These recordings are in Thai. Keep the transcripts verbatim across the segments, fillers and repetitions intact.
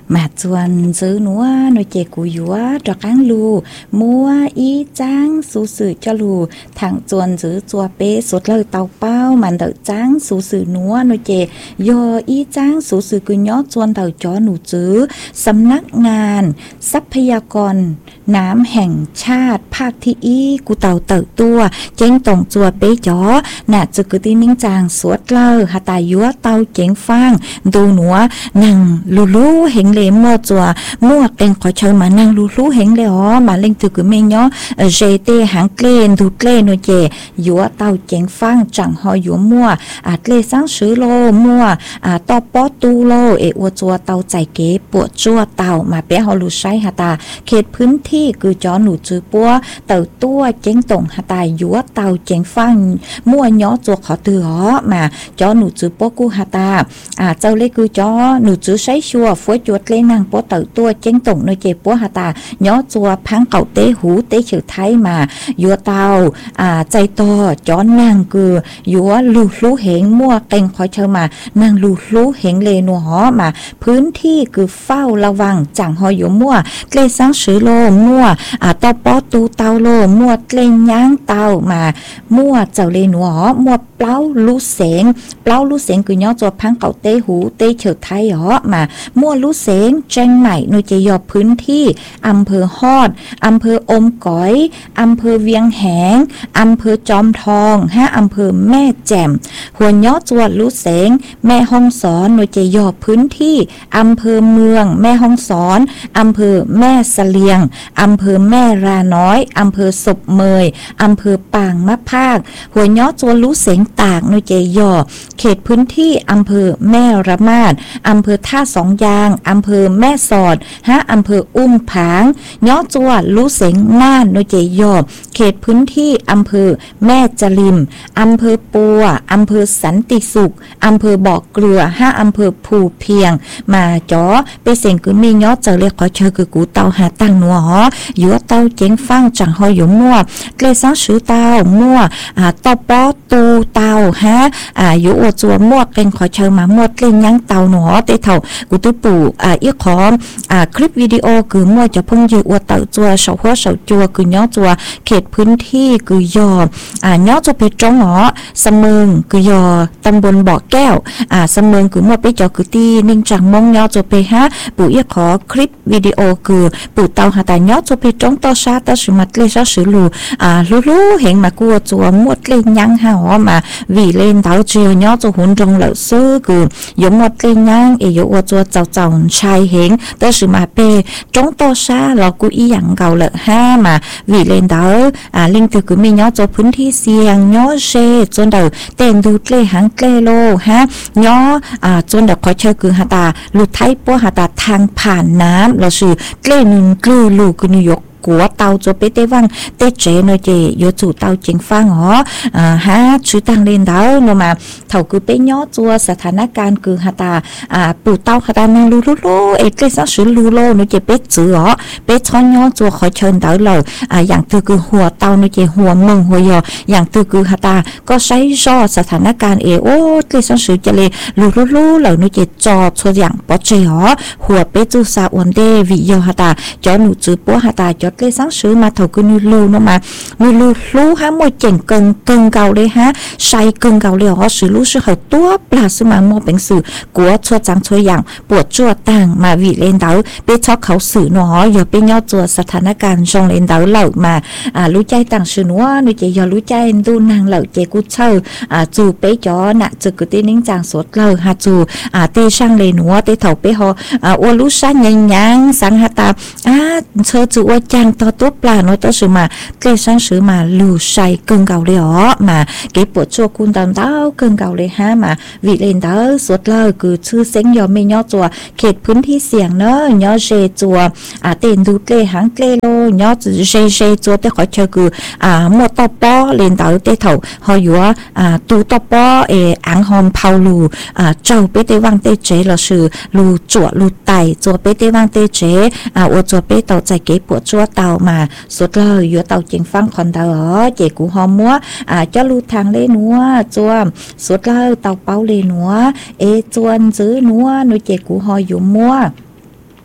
mà chuan giữ núa nói chè cú dúa cho cáng lù mua ý tráng su sự cho lù thằng chuan giữ chua bê sốt lời tàu bao màn đợi tráng su sự núa nói chè do ý tráng su sự cứ nhó chuan đầu chó nụ chứสำนักงานทรัพยากรน้ำแห่งชาติภาคที่อีกูเต่าเต่าตัวเจ้งตรงจัวเป๊จ๋อน่ะจะคือที่นิ่งจางสวดเล่าหาตายัวเต่าเจ้งฟังดูหนัวนั่งลูลูเห็งเลยมั่วจัวมั่วเป็นขอเชิญมานั่งลูลูเห็งเลยอ๋อมาเล่นถือคือเมยย้อเจเตหางเกลนดูเกลนโนเจยัวเต่าเจ้งฟังจังหอยัวมั่วอาจเลสังสือโลมั่วอาตอปอตูโลเอวจัวเต่าใจเก๋ปวดจัวเต่ามาเป๊ะฮอลูใช้หาตาเขตพื้นที่คือจอหนูจือปัวเต่าตัวเจ้งตรงหาตายัวเต่าเจ้งฟังมั่วย้อจัวขอตืออ๋อมาจอหนูจือปัวกูหาตาอ่าเจ้าเล็กคือจอหนูจือใช้ชัวฟัวจวดเลยนางปัวเต่าตัวเจ้งตรงโนเจปัวหาตาย้อจัวพังเก่าเตะหูเตะเฉยไทยมายัวเต่าอ่าใจต่อจอนางคือยัวลูลูเหงมั่วเก่งคอยเชอมานางลูลูเหงเลนัวหอมาพื้นที่คือเฝ้าระวังจังหออยู่มั่วเกลซังสือโลมั่วอ่าตอปอตูเตาโลมั่วเกลย่างเตามามั่วเจ้าเลนัวหอมั่วเปล่าลูเสงเปล่าลูเสงคือย้อจัวพังเก่าเตะหูเตะเฉยไทยหอมามั่วลูเสงแจ้งใหม่โนเจยอพื้นที่อำเภอฮอดอำเภออมก๋อยอำเภอเวียงแหงอำเภอจอมทองฮะอำเภอแม่แจ่มหัวย้อจัวลูเสงแม่ห้องสอนโนเจยอพื้นที่อำเภอเมืองแม่ห้องสอนอำเภอแม่เสลียงอำเภอแม่ราน้อยอำเภอศพเมยอำเภอปางมะพร้าวหัวย้อจัวลูเสงตากโนเจยอเขตพื้นที่อำเภอแม่ระมาดอำเภอท่าสองยางอำเภอแม่สอดฮะอำเภออุ้มผางย้อจัวลูเสงน่านโนเจยอเขตพื้นที่อำเภอแม่จริมอำเภอปัวอำเภอสันติสุขอำเภอบ่อเกลือห้าอำเภอภูเพียงมาจ๋อไปเสียงคือมีย้อเจอเรียกขอเชอคือกูเตาหาตั้งหนัวหอยัวเตาเจ๋งฟังจังหออยู่มั่วเกลซังสือเตามั่วอ่าตอปอตูเตาฮะอ่าอยู่อวจัวมั่วเก่งขอเชอมามั่วเล่นยังเตาหนัวเตเท่ากูตุ้ปู่อ่าอีขออ่าคลิปวิดีโอคือมั่วจะพุ่งอยู่อวเตาจัวเสาหัวเสาจัวคือย้อจัวเขตพื้นที่คือยออ่าย้อจะไปจ้องหอสมึงคือยอตำบลบ่อแก้วอ่าสมึงคือมั่วไปจอคือตีนิ่งจังมงย้อจะไปฮะปู่อีขอคลิปวิดีโอคือปู่เตาหาแต่ย้อจะไปจ้องต่อชาต่อสมัดเลยซะสือลูอ่าลูๆเห็นมากัวจัวมั่วเล่นยังหาหอมาวีเล่นเตาเจียวย้อจะหุ่นจงเหล่าซื้อคือยมดเล่นยังเอโยอจัวเจ้าเจ้าชายเห็นต่อสมาเปจ้องต่อชาเรากูอีหยังเก่าเหล่าห้ามาวีเล่นเตาอ่าลิงตือคือมีย้อจะพื้นที่เสี่ยงย้อเชจนเดาเต้นดูเล่หางเกลโลฮะย้ออ่าจนเดาคอยเชอคือหาตาลุไทยปัวหาตาทางผ่านน้ำเราสื่อเกลนึงกลือลูคือนิยกกัวเตาจะไปเตวังเตเจโนเจโยจูเตาเจงฟังหรออ่าฮะชื่อตังเล่นเตาโนมาเท่าคือไปย้อจัวสถานการณ์คือหาตาอ่าปู่เตาหาตานังลูลูลูเอกเลซังสือลูโลโนเจเป็ดจือหรอเป็ดช้อนย้อจัวขอเชิญเตาเลยอ่าอย่างตือคือหัวเตาโนเจหัวเมืองหัวยออย่างตือคือหาตาก็ใช้จอสถานการณ์เอโอเลซังสือจะเลยลูลูลูเหล่าโนเจจอตัวอย่างปอเจหรอหัวเป็ดจูซาอวนเดวิโยหาตาจอหนูจือปัวหาตาจอเลยสังสือมาเท่ากันนูลูเนาะมานูลูลูฮะมวยเจ๋งเกินเกินเก่าเลยฮะใช้เกินเก่าเลยอ๋อสือลูสือเขาตัวปลาสือมาโมเป็นสือกัวชัวจังชัวอย่างปวดจั่วต่างมาวิเลนเดาไปชอบเขาสือเนาะอย่าไปย่อจั่วสถานการณ์ชงเลนเดาเหล่ามาอ่ารู้ใจต่างสือนัวนูใจอย่ารู้ใจดูนางเหล่าเจกุเชออ่าจูไปจ่อน่ะจะกุตินิ่งจางสดเหล่าฮะจูอ่าเตช่างเลนัวเตเท่าไปหออ่าอวลูซ่ายังยังสังหตาอ่าเชอจูว่าจังต่อตัวปลาน้อยต่อสือมาเกลซังสือมาลูใส่เกินเก่าเลยอ๋อมาเก็บปวดชัวคุณตามเต้าเกินเก่าเลยฮะมาวิเลนเต้าสดเลยคือชื่อเซ็งยอมไม่ย่อจัวเขตพื้นที่เสี่ยงเนอะย่อเชจัวอ่าเต้นดูเกลหางเกลโลย่อเชเชจัวแต่ขอเชอคืออ่าหมดตอปอเลนเต้าเต้เถ่าหอยว่าอ่าตูตอปอเออังหอมเผาลูอ่าเจ้าเปเตวังเตเจเราชื่อลูจัวลูไตจัวเปเตวังเตเจอ่าอวจัวเปเต่าใจเก็บปวดชัวเต่ามาสุดเลยอยู่เต่าเจงฟังคอนเตอร์เจกูหอมมัวอ่าเจ้าลูทางเล่นัวจัวสุดเลยเต่าเป้าเล่นัวเอจวนซื้อนัวหนูเจกูหออยู่มัว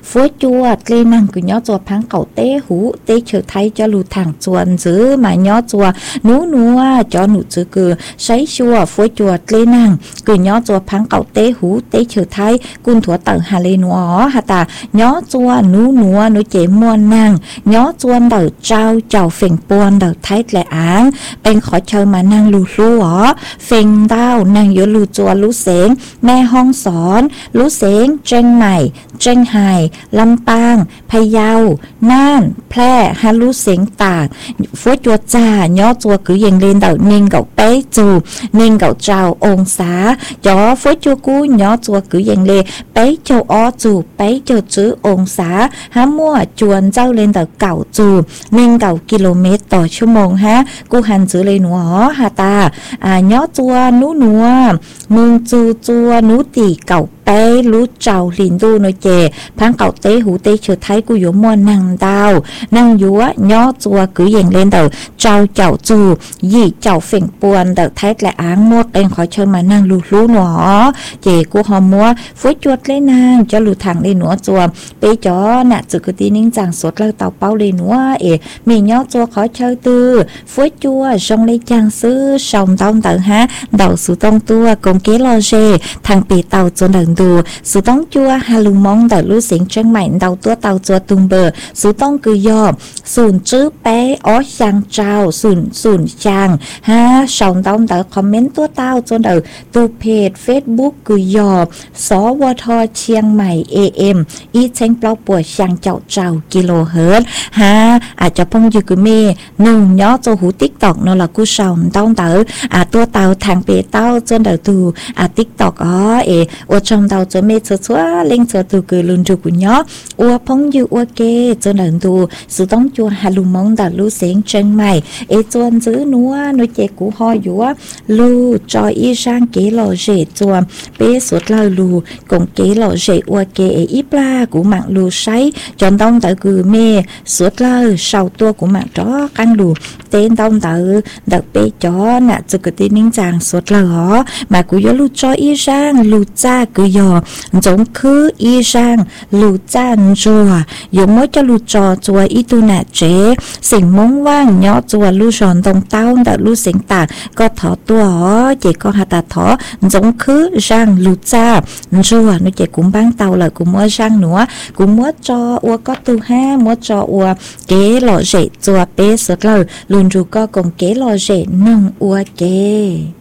phố chua lên năng cứ nhó chùa phán cậu tế hú tế chờ thay cho lù thẳng chuồn giữ mà nhó chùa nú núa cho nụ chữ cứ sấy chua phố chùa lên năng cứ nhó chùa phán cậu tế hú tế chờ thay cun thua tận hà lê núa hà ta nhó chùa nú núa nú chế muôn năng nhó chuồn đỡ trao chào phình buồn đỡ thay lệ án bên khỏi chờ mà năng lù lù ó phình đau năng yếu lù chùa lú xénแม่ห้องสอนรู้เสียงเชียงใหม่เชียงไฮ้ลำปางพะเยาน่านแพร่ฮารู้เสียงตากฟัวจัวจ่าย่อจัวcứยังเล่นเต่านิ่งเก่าเป๊ะจูนิ่งเก่าเจ้าองศาจ่อฟัวจัวกูย่อจัวcứยังเล่เป๊ะเจ้าอ้อจูเป๊ะเจ้าจื้อองศาฮะมั่วจวนเจ้าเล่นเต่าเก่าจูนิ่งเก่ากิโลเมตรต่อชั่วโมงฮะกูหันจื้อเลยหนูอ๋อฮาตาอ่าย่อจัวนู้นัวมึงจูจัวnú tỉ cậu bé lú trầu liền đu nói chè phán cậu tế hủ tế chờ thấy cô yếu mua năng đào năng yếu nhó chùa cứ dành lên đầu trầu chậu chù gì chậu phình buồn đầu thấy lại áng mua em khỏi chơi mà năng lù lú nó chè cô họ mua phối chuột lên năng cho lù thẳng lên nữa chùa bé chó nè chữ cứ tí nín chẳng sốt lơ tàu bao lên nữa ế mình nhó chùa khỏi chơi tư phối chua trong lấy trang sư sòng tông tận ha đầu sự tông tua cùng kế lo dê thằng bị tàu cho đừng đủ sự tông chua hà lù mong đỡ lú xỉn chân mạnh đầu tua tàu chua tung bờ sự tông cứ dò sùn chữ bé ó sang trao sùn sùn chàng ha sòng tông đỡ comment tua tao cho đỡ tu page Facebook cứ dò xó vơ thò chiang mày am y chanh plau bùa sang chậu trào kilohertz ha à cho phong dư cứ mê nung nhó cho hú TikTok nó là cú sòng tông đỡ à tua tàu thằng bị tao cho đỡ tu à TikTok ó ê ở trong tàu cho mê cho chúa lên cho tu cứ luôn trụ của nhó ở phong dư ở kê cho đỡ tu sự tông chua hà lù mong đỡ lú xén chân mày ê chuan giữ núa nó chè cú ho dúa lù cho y sang kế lò rể chua bê suốt lời lù cùng kế lò rể ở kê ít la của mạng lù say chọn tông đỡ cứ mê suốt lời sau tua của mạng chó căng lù tên tông đỡ đỡ bê chó nè cho cái tên nín chàng suốt lời hó mà cú gió lù cho y sang lù cha cứ dò giống cứ y sang lù cha chùa dùng mới cho lù trò chùa y tu nè chế xỉn mông vang nhỏ chùa lù tròn tông tao đỡ lù xỉn tà có thọ tua hó chỉ có hạt tà thọ giống cứ sang lù cha chùa nó chỉ cũng bán tàu là cũng mới sang nữa cũng mới cho ua có tu ha mới cho ua kế lọ rễ chùa bê sớt lời luôn ru có cùng kế lọ rễ nông ua kê